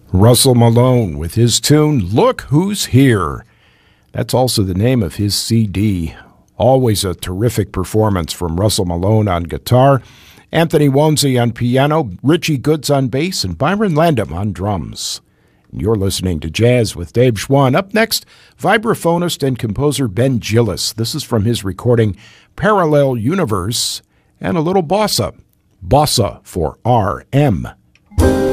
Russell Malone with his tune, Look Who's Here. That's also the name of his CD. Always a terrific performance from Russell Malone on guitar, Anthony Wonsey on piano, Richie Goods on bass, and Byron Landham on drums. You're listening to Jazz with Dave Schwann. Up next, vibraphonist and composer Ben Gillis. This is from his recording Parallel Universe, and a little bossa. Bossa for R.M.